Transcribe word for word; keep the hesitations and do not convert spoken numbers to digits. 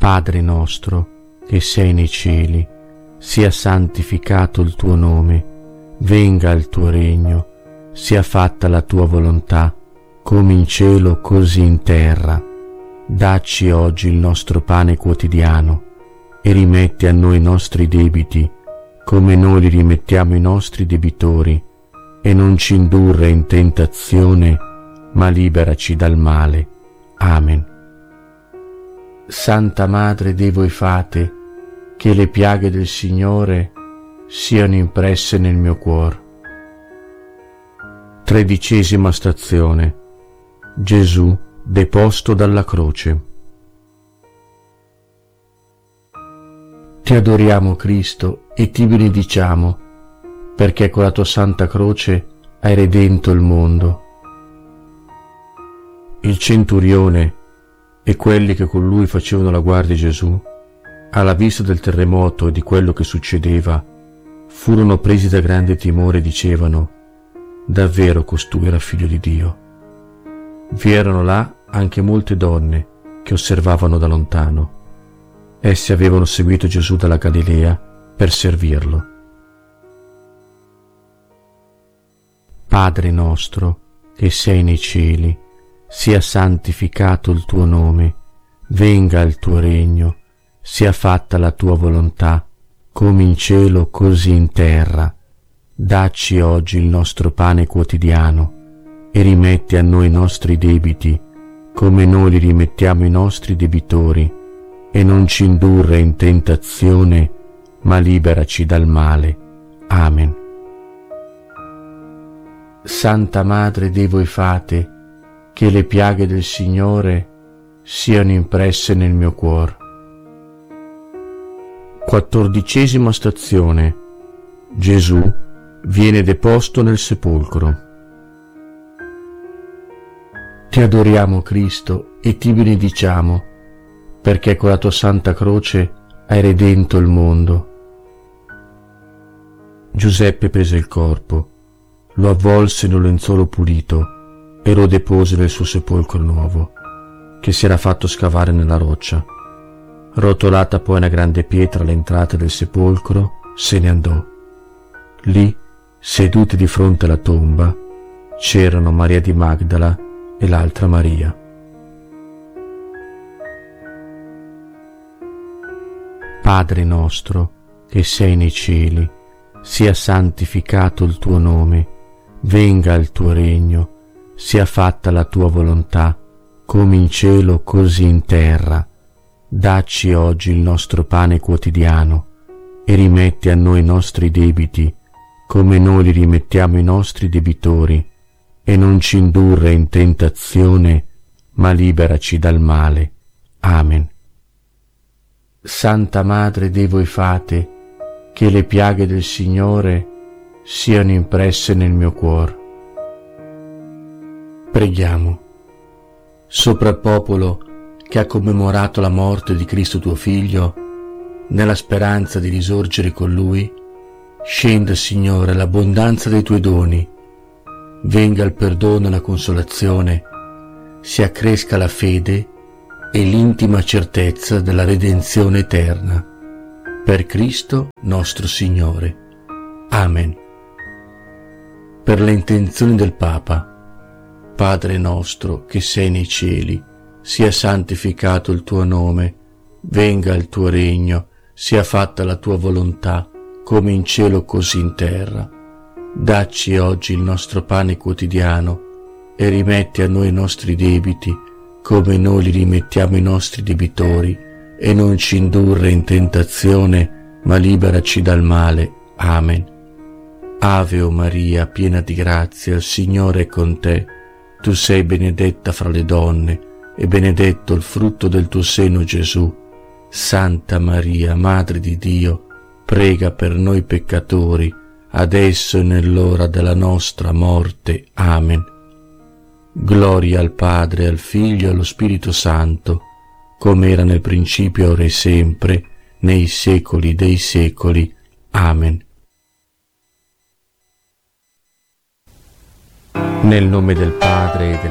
Padre nostro, che sei nei cieli, sia santificato il tuo nome, venga il tuo regno, sia fatta la tua volontà, come in cielo così in terra. Dacci oggi il nostro pane quotidiano e rimetti a noi i nostri debiti, come noi li rimettiamo ai nostri debitori, e non ci indurre in tentazione, ma liberaci dal male. Amen. Santa Madre Dei voi fate, che le piaghe del Signore siano impresse nel mio cuore. Tredicesima stazione. Gesù deposto dalla croce. Ti adoriamo, Cristo, e ti benediciamo, perché con la tua santa croce hai redento il mondo. Il centurione e quelli che con lui facevano la guardia di Gesù, alla vista del terremoto e di quello che succedeva, furono presi da grande timore e dicevano: davvero costui era figlio di Dio. Vi erano là anche molte donne che osservavano da lontano. Essi avevano seguito Gesù dalla Galilea per servirlo. Padre nostro, che sei nei cieli, sia santificato il tuo nome, venga il tuo regno, sia fatta la tua volontà, come in cielo così in terra. Dacci oggi il nostro pane quotidiano e rimetti a noi i nostri debiti, come noi li rimettiamo ai nostri debitori, e non ci indurre in tentazione, ma liberaci dal male. Amen. Santa Madre Dei voi fate, che le piaghe del Signore siano impresse nel mio cuore. Quattordicesima stazione. Gesù viene deposto nel sepolcro. Ti adoriamo, Cristo, e ti benediciamo, perché con la tua santa croce hai redento il mondo. Giuseppe prese il corpo, lo avvolse in un lenzuolo pulito e lo depose nel suo sepolcro nuovo, che si era fatto scavare nella roccia. Rotolata poi una grande pietra all'entrata del sepolcro, se ne andò. Lì, seduti di fronte alla tomba, c'erano Maria di Magdala e l'altra Maria. Padre nostro, che sei nei cieli, sia santificato il tuo nome, venga il tuo regno, sia fatta la tua volontà, come in cielo così in terra. Dacci oggi il nostro pane quotidiano e rimetti a noi i nostri debiti, come noi li rimettiamo ai nostri debitori, e non ci indurre in tentazione, ma liberaci dal male. Amen. Santa Madre Dei voi fate, che le piaghe del Signore siano impresse nel mio cuore. Preghiamo. Sopra il popolo che ha commemorato la morte di Cristo tuo Figlio, nella speranza di risorgere con Lui, scenda, Signore, l'abbondanza dei tuoi doni, venga il perdono e la consolazione, si accresca la fede e l'intima certezza della redenzione eterna. Per Cristo nostro Signore. Amen. Per le intenzioni del Papa. Padre nostro che sei nei cieli, sia santificato il tuo nome, venga il tuo regno, sia fatta la tua volontà, come in cielo così in terra. Dacci oggi il nostro pane quotidiano e rimetti a noi i nostri debiti, come noi li rimettiamo ai nostri debitori, e non ci indurre in tentazione, ma liberaci dal male. Amen. Ave o Maria, piena di grazia, il Signore è con te. Tu sei benedetta fra le donne, e benedetto il frutto del tuo seno, Gesù. Santa Maria, Madre di Dio, prega per noi peccatori, adesso e nell'ora della nostra morte. Amen. Gloria al Padre, al Figlio e allo Spirito Santo, come era nel principio, ora e sempre, nei secoli dei secoli. Amen. Nel nome del Padre e del